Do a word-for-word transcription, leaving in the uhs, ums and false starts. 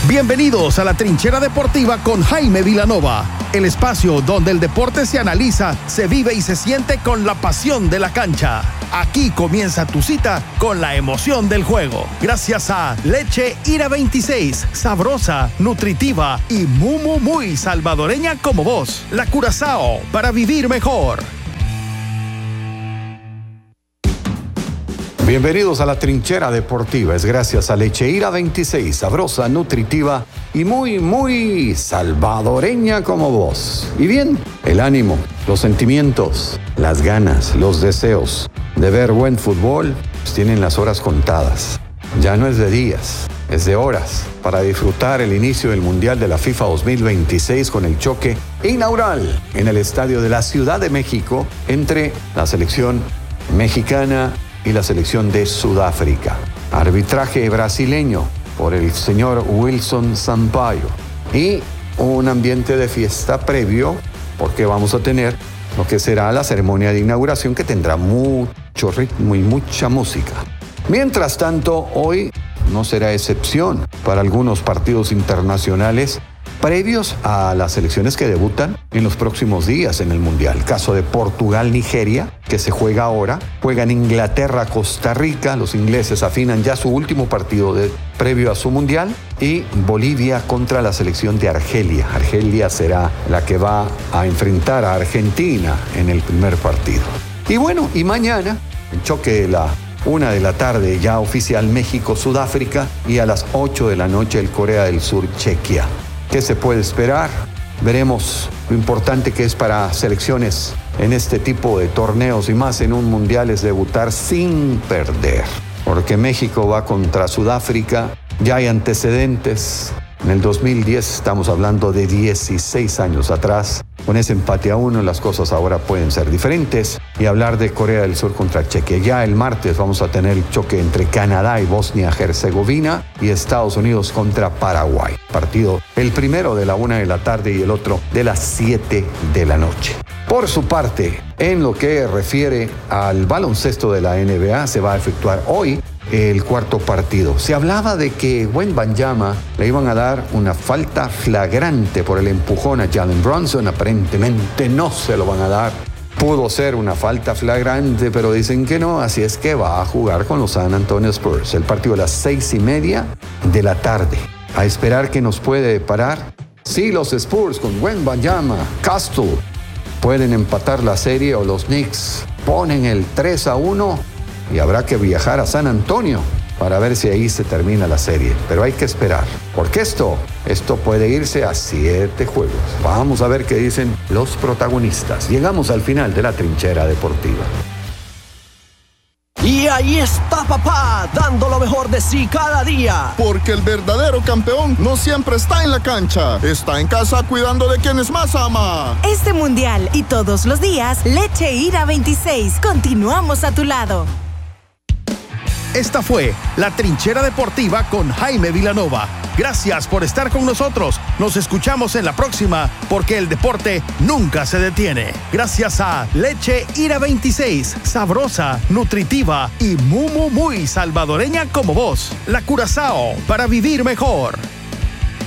Bienvenidos a la Trinchera Deportiva con Jaime Vilanova, el espacio donde el deporte se analiza, se vive y se siente con la pasión de la cancha. Aquí comienza tu cita con la emoción del juego. Gracias a Leche Ira veintiséis, sabrosa, nutritiva y muy, muy, muy salvadoreña como vos. La Curazao, para vivir mejor. Bienvenidos a la Trinchera Deportiva. Es gracias a Leche Ira veintiséis, sabrosa, nutritiva y muy, muy salvadoreña como vos. Y bien, el ánimo, los sentimientos, las ganas, los deseos de ver buen fútbol, pues tienen las horas contadas. Ya no es de días, es de horas para disfrutar el inicio del Mundial de la FIFA dos mil veintiséis con el choque inaugural en el estadio de la Ciudad de México entre la selección mexicana y la selección de Sudáfrica. Arbitraje brasileño por el señor Wilson Sampaio y un ambiente de fiesta previo porque vamos a tener lo que será la ceremonia de inauguración, que tendrá mucho ritmo y mucha música. Mientras tanto, hoy no será excepción para algunos partidos internacionales previos a las selecciones que debutan en los próximos días en el Mundial. El caso de Portugal-Nigeria, que se juega ahora. Juegan Inglaterra-Costa Rica. Los ingleses afinan ya su último partido de, previo a su Mundial. Y Bolivia contra la selección de Argelia. Argelia será la que va a enfrentar a Argentina en el primer partido. Y bueno, y mañana, el choque de la una de la tarde ya oficial, México-Sudáfrica, y a las ocho de la noche el Corea del Sur-Chequia. ¿Qué se puede esperar? Veremos lo importante que es para selecciones en este tipo de torneos y más en un mundial es debutar sin perder. Porque México va contra Sudáfrica, ya hay antecedentes. En el dos mil diez estamos hablando de dieciséis años atrás. Con ese empate a uno las cosas ahora pueden ser diferentes. Y hablar de Corea del Sur contra Chequia. Ya el martes vamos a tener el choque entre Canadá y Bosnia-Herzegovina y Estados Unidos contra Paraguay. Partido el primero de la una de la tarde y el otro de las siete de la noche. Por su parte, en lo que refiere al baloncesto de la N B A, se va a efectuar hoy el cuarto partido. Se hablaba de que Wembanyama le iban a dar una falta flagrante por el empujón a Jalen Brunson. Aparentemente no se lo van a dar. Pudo ser una falta flagrante, pero dicen que no, así es que va a jugar con los San Antonio Spurs. El partido a las seis y media de la tarde. A esperar que nos puede parar. Si los Spurs con Wembanyama, Castle pueden empatar la serie o los Knicks ponen el tres a uno y habrá que viajar a San Antonio para ver si ahí se termina la serie. Pero hay que esperar, porque esto, esto puede irse a siete juegos. Vamos a ver qué dicen los protagonistas. Llegamos al final de la Trinchera Deportiva. Y ahí está papá, dando lo mejor de sí cada día. Porque el verdadero campeón no siempre está en la cancha, está en casa cuidando de quienes más ama. Este mundial y todos los días, Leche Ira veintiséis, continuamos a tu lado. Esta fue la Trinchera Deportiva con Jaime Vilanova. Gracias por estar con nosotros. Nos escuchamos en la próxima, porque el deporte nunca se detiene. Gracias a Leche Ira veintiséis, sabrosa, nutritiva y muy, muy, muy salvadoreña como vos. La Curazao, para vivir mejor.